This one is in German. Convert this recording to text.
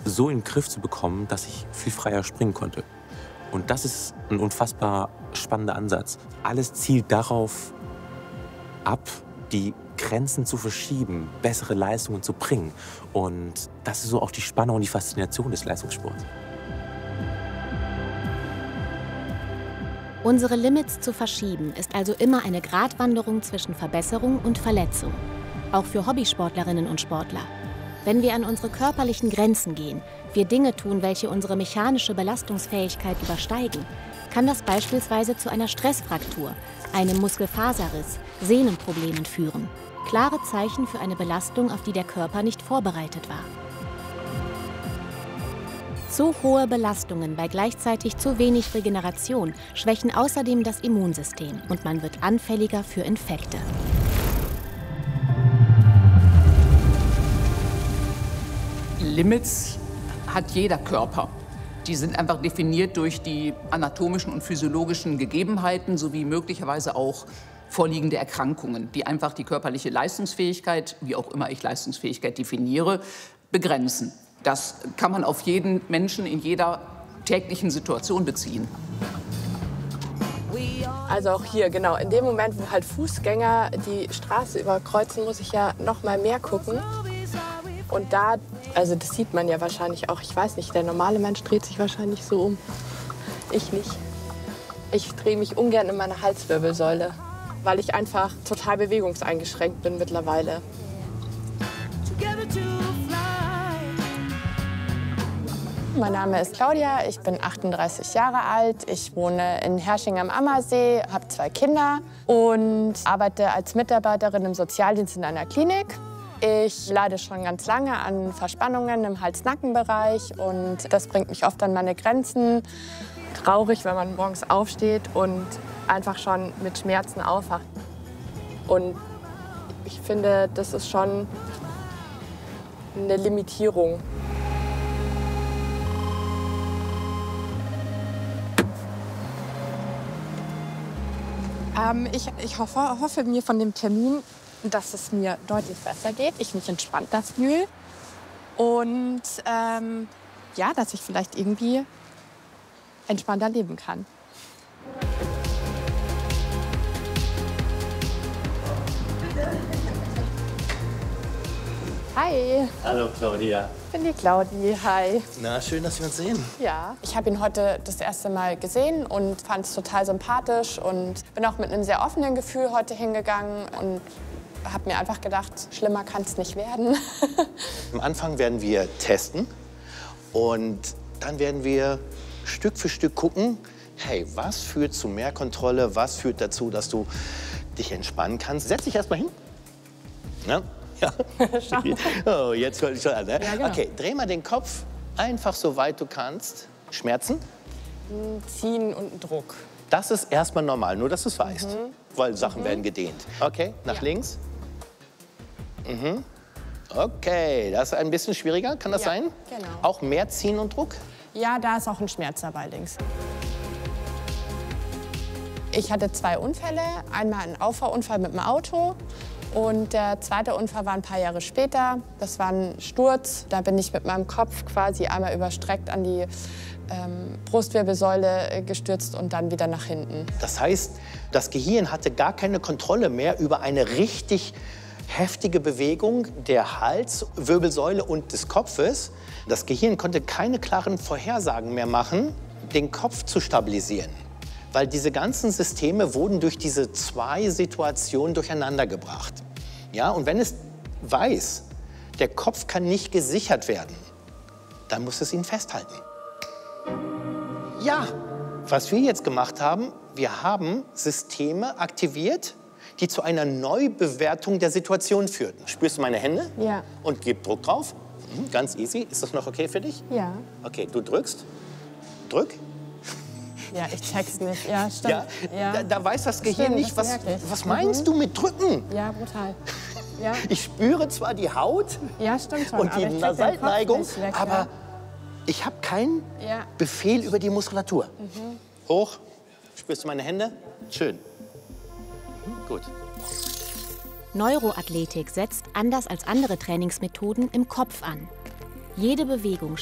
so in den Griff zu bekommen, dass ich viel freier springen konnte. Und das ist ein unfassbar spannender Ansatz. Alles zielt darauf ab, die Grenzen zu verschieben, bessere Leistungen zu bringen. Und das ist so auch die Spannung und die Faszination des Leistungssports. Unsere Limits zu verschieben ist also immer eine Gratwanderung zwischen Verbesserung und Verletzung. Auch für Hobbysportlerinnen und Sportler. Wenn wir an unsere körperlichen Grenzen gehen, wir Dinge tun, welche unsere mechanische Belastungsfähigkeit übersteigen, kann das beispielsweise zu einer Stressfraktur, einem Muskelfaserriss, Sehnenproblemen führen. Klare Zeichen für eine Belastung, auf die der Körper nicht vorbereitet war. Zu hohe Belastungen bei gleichzeitig zu wenig Regeneration schwächen außerdem das Immunsystem und man wird anfälliger für Infekte. Limits hat jeder Körper. Die sind einfach definiert durch die anatomischen und physiologischen Gegebenheiten sowie möglicherweise auch vorliegende Erkrankungen, die einfach die körperliche Leistungsfähigkeit, wie auch immer ich Leistungsfähigkeit definiere, begrenzen. Das kann man auf jeden Menschen in jeder täglichen Situation beziehen. Also auch hier, genau, in dem Moment, wo halt Fußgänger die Straße überkreuzen, muss ich ja noch mal mehr gucken. Und da, also das sieht man ja wahrscheinlich auch, ich weiß nicht, der normale Mensch dreht sich wahrscheinlich so um. Ich nicht. Ich drehe mich ungern in meine Halswirbelsäule, weil ich einfach total bewegungseingeschränkt bin mittlerweile. Mein Name ist Claudia, ich bin 38 Jahre alt, ich wohne in Herrsching am Ammersee, habe 2 Kinder und arbeite als Mitarbeiterin im Sozialdienst in einer Klinik. Ich leide schon ganz lange an Verspannungen im Hals-Nacken-Bereich und das bringt mich oft an meine Grenzen. Traurig, wenn man morgens aufsteht und einfach schon mit Schmerzen aufwacht. Und ich finde, das ist schon eine Limitierung. Ich hoffe mir von dem Termin, dass es mir deutlich besser geht, ich mich entspannter fühle und ja, dass ich vielleicht irgendwie entspannter leben kann. Hi. Hallo Claudia. Ich bin die Claudi, hi. Na, schön, dass wir uns sehen. Ja, ich habe ihn heute das erste Mal gesehen und fand es total sympathisch und bin auch mit einem sehr offenen Gefühl heute hingegangen und habe mir einfach gedacht, schlimmer kann es nicht werden. Am Anfang werden wir testen und dann werden wir Stück für Stück gucken, hey, was führt zu mehr Kontrolle, was führt dazu, dass du dich entspannen kannst. Setz dich erst mal hin. Na? Ja. Oh, jetzt höre ich schon an. Ne? Ja, genau. Okay, dreh mal den Kopf einfach so weit du kannst. Schmerzen? Ziehen und Druck. Das ist erstmal normal, nur dass du es weißt, weil Sachen werden gedehnt. Okay, nach links. Okay, das ist ein bisschen schwieriger, kann das sein? Genau. Auch mehr Ziehen und Druck? Ja, da ist auch ein Schmerz dabei links. Ich hatte 2 Unfälle, einmal einen Auffahrunfall mit dem Auto und der zweite Unfall war ein paar Jahre später. Das war ein Sturz, da bin ich mit meinem Kopf quasi einmal überstreckt an die Brustwirbelsäule gestürzt und dann wieder nach hinten. Das heißt, das Gehirn hatte gar keine Kontrolle mehr über eine richtig heftige Bewegung der Halswirbelsäule und des Kopfes. Das Gehirn konnte keine klaren Vorhersagen mehr machen, den Kopf zu stabilisieren. Weil diese ganzen Systeme wurden durch diese 2 Situationen durcheinandergebracht. Ja, und wenn es weiß, der Kopf kann nicht gesichert werden, dann muss es ihn festhalten. Ja, was wir jetzt gemacht haben, wir haben Systeme aktiviert, die zu einer Neubewertung der Situation führten. Spürst du meine Hände? Ja. Und gib Druck drauf. Ganz easy. Ist das noch okay für dich? Ja. Okay, du drückst. Drück. Ja, ich check's nicht. Ja, stimmt. Ja, Ja. Da weiß das Gehirn Stimmt, nicht, das was, merke ich. was meinst du mit drücken? Ja, brutal. Ja, Ich spüre zwar die Haut ja stimmt schon. und die aber ich krieg den Kopf Nasalneigung, nicht weg, aber ich habe keinen Ja. Befehl über die Muskulatur. Hoch. Spürst du meine Hände? Schön. Gut. Neuroathletik setzt, anders als andere Trainingsmethoden, im Kopf an. Jede Bewegung